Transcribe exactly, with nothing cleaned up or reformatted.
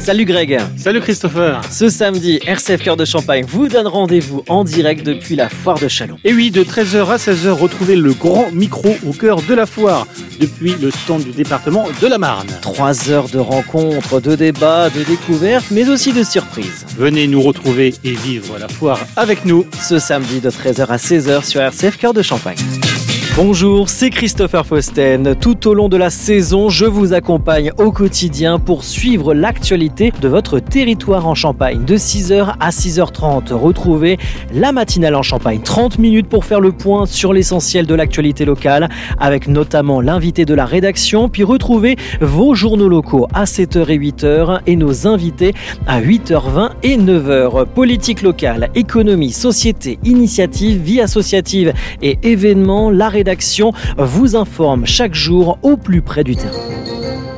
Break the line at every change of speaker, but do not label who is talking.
Salut Greg.
Salut Christopher.
Ce samedi, R C F Cœur de Champagne vous donne rendez-vous en direct depuis la foire de Châlons.
Et oui, de treize heures à seize heures, retrouvez le grand micro au cœur de la foire, depuis le stand du département de la Marne.
Trois heures de rencontres, de débats, de découvertes, mais aussi de surprises.
Venez nous retrouver et vivre la foire avec nous.
Ce samedi de treize heures à seize heures sur R C F Cœur de Champagne. Bonjour, c'est Christopher Fausten. Tout au long de la saison, je vous accompagne au quotidien pour suivre l'actualité de votre territoire en Champagne. De six heures à six heures trente, retrouvez la matinale en Champagne. trente minutes pour faire le point sur l'essentiel de l'actualité locale, avec notamment l'invité de la rédaction, puis retrouvez vos journaux locaux à sept heures et huit heures et nos invités à huit heures vingt et neuf heures. Politique locale, économie, société, initiative, vie associative et événements, la rédaction vous informe chaque jour au plus près du terrain.